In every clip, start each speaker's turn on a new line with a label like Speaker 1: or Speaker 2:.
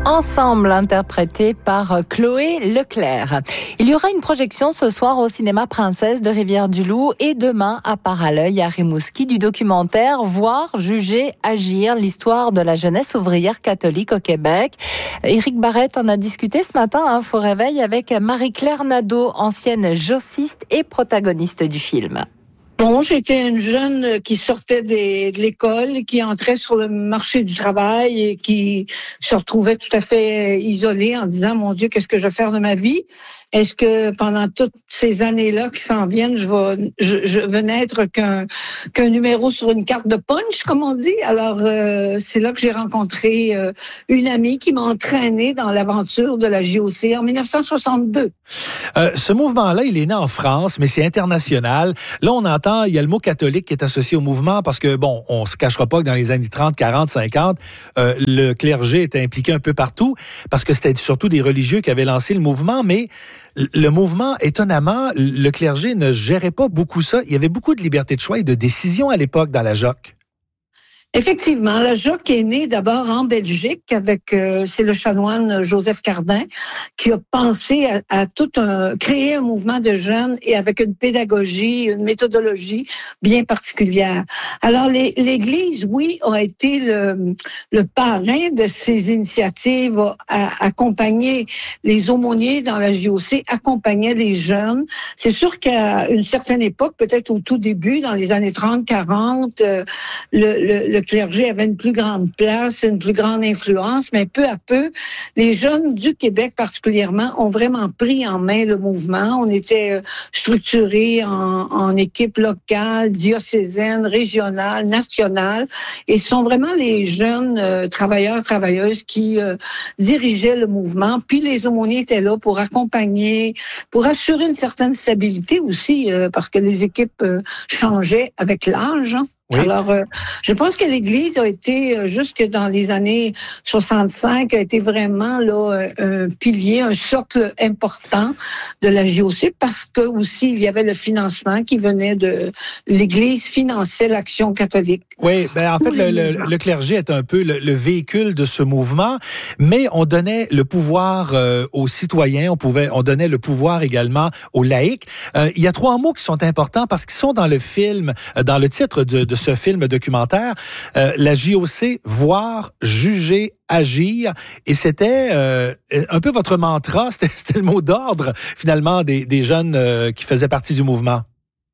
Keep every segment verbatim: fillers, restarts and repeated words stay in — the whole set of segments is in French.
Speaker 1: Ensemble, interprété par Chloé Leclerc. Il y aura une projection ce soir au cinéma Princesse de Rivière-du-Loup et demain à Paralleuil à Rimouski du documentaire Voir, juger, agir, l'histoire de la jeunesse ouvrière catholique au Québec. Éric Barrette en a discuté ce matin à Info Réveil avec Marie-Claire Nadeau, ancienne jossiste et protagoniste du film.
Speaker 2: Bon, j'étais une jeune qui sortait des, de l'école, qui entrait sur le marché du travail et qui se retrouvait tout à fait isolée en disant « Mon Dieu, qu'est-ce que je vais faire de ma vie? Est-ce que pendant toutes ces années-là qui s'en viennent, je vais, je, je vais n'être qu'un, qu'un numéro sur une carte de punch, comme on dit? » Alors, euh, c'est là que j'ai rencontré euh, une amie qui m'a entraînée dans l'aventure de la J O C en dix-neuf cent soixante-deux.
Speaker 3: Euh, ce mouvement-là, il est né en France, mais c'est international. Là, on entend, il y a le mot catholique qui est associé au mouvement parce que, bon, on se cachera pas que dans les années trente, quarante, cinquante, euh, le clergé était impliqué un peu partout parce que c'était surtout des religieux qui avaient lancé le mouvement, mais le mouvement, étonnamment, le clergé ne gérait pas beaucoup ça. Il y avait beaucoup de liberté de choix et de décision à l'époque dans la J O C.
Speaker 2: Effectivement, la J O C est née d'abord en Belgique avec, euh, c'est le chanoine Joseph Cardin qui a pensé à, à tout un, créer un mouvement de jeunes et avec une pédagogie, une méthodologie bien particulière. Alors, les, l'Église, oui, a été le, le parrain de ces initiatives, a, a accompagné les aumôniers dans la J O C, accompagnait les jeunes. C'est sûr qu'à une certaine époque, peut-être au tout début, dans les années trente, quarante, euh, le, le, le Le clergé avait une plus grande place, une plus grande influence, mais peu à peu, les jeunes du Québec particulièrement ont vraiment pris en main le mouvement. On était structurés en, en équipes locales, diocésaines, régionales, nationales, et ce sont vraiment les jeunes euh, travailleurs, travailleuses qui euh, dirigeaient le mouvement. Puis les aumôniers étaient là pour accompagner, pour assurer une certaine stabilité aussi, euh, parce que les équipes euh, changeaient avec l'âge, hein. Oui. Alors, euh, je pense que l'Église a été, euh, jusque dans les années soixante-cinq, a été vraiment là un pilier, un socle important de la J O C parce que aussi il y avait le financement qui venait de l'Église finançait l'action catholique.
Speaker 3: Oui, ben en fait le, le, le clergé est un peu le, le véhicule de ce mouvement, mais on donnait le pouvoir euh, aux citoyens, on pouvait, on donnait le pouvoir également aux laïcs. Euh, il y a trois mots qui sont importants parce qu'ils sont dans le film, dans le titre de, de ce film documentaire, euh, la J O C, voir, juger, agir. Et c'était euh, un peu votre mantra, c'était, c'était le mot d'ordre, finalement, des, des jeunes euh, qui faisaient partie du mouvement.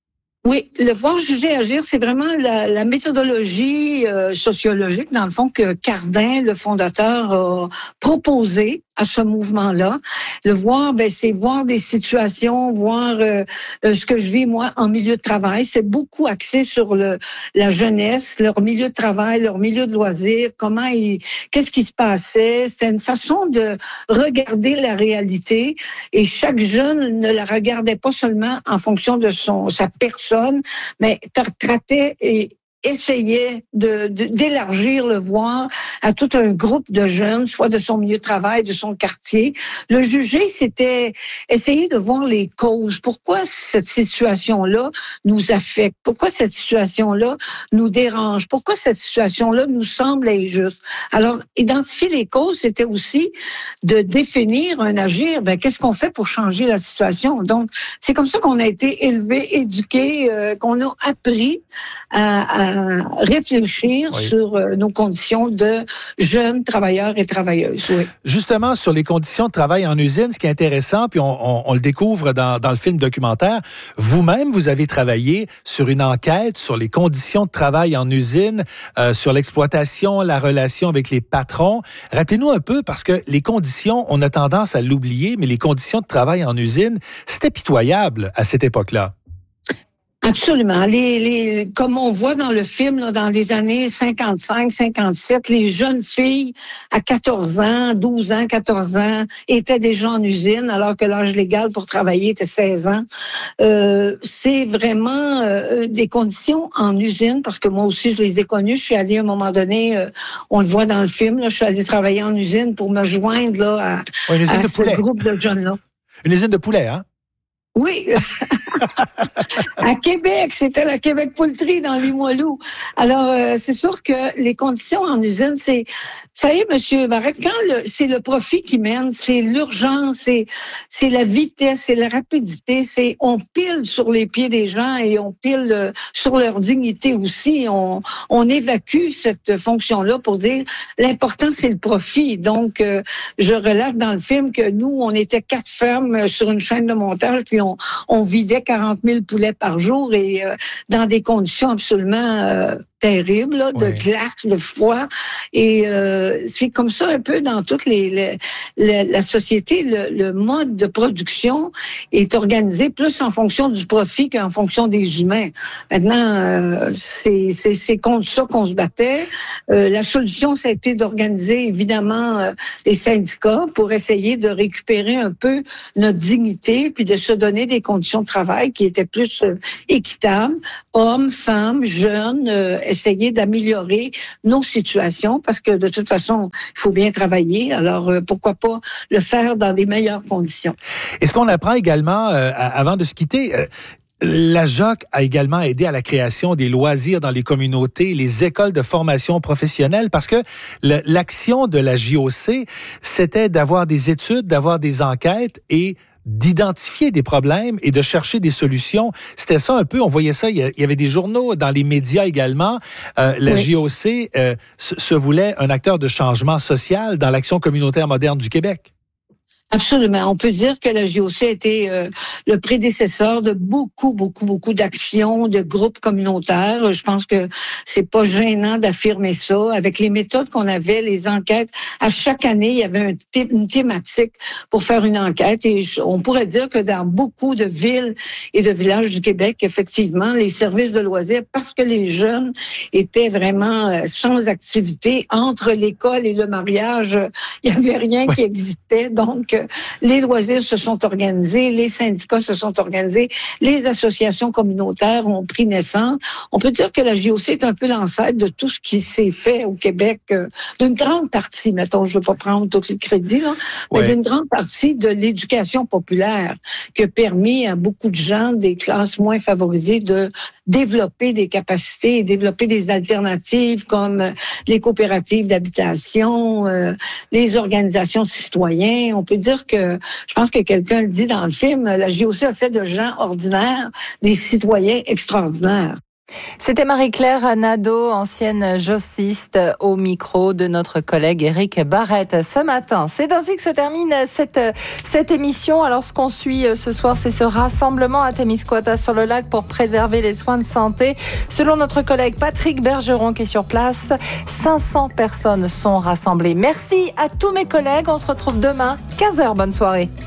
Speaker 2: Oui, le voir, juger, agir, c'est vraiment la, la méthodologie euh, sociologique, dans le fond, que Cardin, le fondateur, a proposé à ce mouvement-là. Le voir, ben, c'est voir des situations, voir euh, ce que je vis, moi, en milieu de travail. C'est beaucoup axé sur le, la jeunesse, leur milieu de travail, leur milieu de loisirs, comment ils, qu'est-ce qui se passait. C'est une façon de regarder la réalité et chaque jeune ne la regardait pas seulement en fonction de son, sa personne, mais traitait et essayait de, de, d'élargir le voir à tout un groupe de jeunes, soit de son milieu de travail, de son quartier. Le juger, c'était essayer de voir les causes. Pourquoi cette situation-là nous affecte? Pourquoi cette situation-là nous dérange? Pourquoi cette situation-là nous semble injuste? Alors, identifier les causes, c'était aussi de définir un agir. Ben, qu'est-ce qu'on fait pour changer la situation? Donc, c'est comme ça qu'on a été élevés, éduqués, euh, qu'on a appris à, à réfléchir oui. sur euh, nos conditions de jeunes travailleurs et travailleuses. Oui.
Speaker 3: Justement, sur les conditions de travail en usine, ce qui est intéressant, puis on, on, on le découvre dans, dans le film documentaire, vous-même, vous avez travaillé sur une enquête sur les conditions de travail en usine, euh, sur l'exploitation, la relation avec les patrons. Rappelez-nous un peu, parce que les conditions, on a tendance à l'oublier, mais les conditions de travail en usine, c'était pitoyable à cette époque-là.
Speaker 2: Absolument. Les, les, comme on voit dans le film, là, dans les années cinquante-cinq, cinquante-sept, les jeunes filles à quatorze ans, douze ans, quatorze ans étaient déjà en usine, alors que l'âge légal pour travailler était seize ans. Euh, c'est vraiment euh, des conditions en usine, parce que moi aussi, je les ai connues. Je suis allée à un moment donné, euh, on le voit dans le film, là, je suis allée travailler en usine pour me joindre là, à,
Speaker 3: ouais,
Speaker 2: à ce
Speaker 3: poulet.
Speaker 2: groupe de jeunes-là.
Speaker 3: Une usine de poulet, hein?
Speaker 2: Oui. À Québec, c'était la Québec Poultry dans Limoilou. Alors, euh, c'est sûr que les conditions en usine, c'est, ça y est, Monsieur Barrette, quand le, c'est le profit qui mène, c'est l'urgence, c'est, c'est la vitesse, c'est la rapidité, c'est, on pile sur les pieds des gens et on pile euh, sur leur dignité aussi. On, on évacue cette fonction-là pour dire, l'important, c'est le profit. Donc, euh, je relate dans le film que nous, on était quatre fermes sur une chaîne de montage, puis on, on vidait quarante mille poulets par jour et euh, dans des conditions absolument euh, terribles, là, de
Speaker 3: ouais.
Speaker 2: glace, de froid. Et euh, c'est comme ça un peu dans toute les, les, les, la société. Le, le mode de production est organisé plus en fonction du profit qu'en fonction des humains. Maintenant, euh, c'est, c'est, c'est contre ça qu'on se battait. Euh, la solution, ça a été d'organiser, évidemment, euh, les syndicats pour essayer de récupérer un peu notre dignité puis de se donner des conditions de travail qui étaient plus euh, équitables. Hommes, femmes, jeunes, euh, essayer d'améliorer nos situations parce que de toute façon, il faut bien travailler. Alors, euh, pourquoi pas le faire dans des meilleures conditions?
Speaker 3: Est-ce qu'on apprend également, euh, avant de se quitter, euh, la J O C a également aidé à la création des loisirs dans les communautés, les écoles de formation professionnelle, parce que le, l'action de la J O C, c'était d'avoir des études, d'avoir des enquêtes et d'identifier des problèmes et de chercher des solutions. C'était ça un peu, on voyait ça, il y avait des journaux dans les médias également. Euh, la oui. J O C euh, se, se voulait un acteur de changement social dans l'action communautaire moderne du Québec.
Speaker 2: Absolument. On peut dire que la J O C a été euh, le prédécesseur de beaucoup, beaucoup, beaucoup d'actions, de groupes communautaires. Je pense que c'est pas gênant d'affirmer ça. Avec les méthodes qu'on avait, les enquêtes, à chaque année, il y avait un thé- une thématique pour faire une enquête. Et on pourrait dire que dans beaucoup de villes et de villages du Québec, effectivement, les services de loisirs, parce que les jeunes étaient vraiment euh, sans activité, entre l'école et le mariage, euh, il n'y avait rien oui. qui existait. Donc, les loisirs se sont organisés, les syndicats se sont organisés, les associations communautaires ont pris naissance. On peut dire que la J O C est un peu l'ancêtre de tout ce qui s'est fait au Québec, euh, d'une grande partie, mettons, je ne veux pas prendre tout le crédit, là, ouais. mais d'une grande partie de l'éducation populaire qui a permis à beaucoup de gens des classes moins favorisées de développer des capacités et développer des alternatives comme les coopératives d'habitation, euh, les organisations de citoyens. On peut dire que, je pense que quelqu'un le dit dans le film, la J O C a fait de gens ordinaires des citoyens extraordinaires.
Speaker 1: C'était Marie-Claire Nadeau, ancienne jossiste, au micro de notre collègue Éric Barrette ce matin. C'est ainsi que se termine cette, cette émission. Alors, ce qu'on suit ce soir, c'est ce rassemblement à Témiscouata sur le lac pour préserver les soins de santé. Selon notre collègue Patrick Bergeron qui est sur place, cinq cents personnes sont rassemblées. Merci à tous mes collègues. On se retrouve demain, quinze heures. Bonne soirée.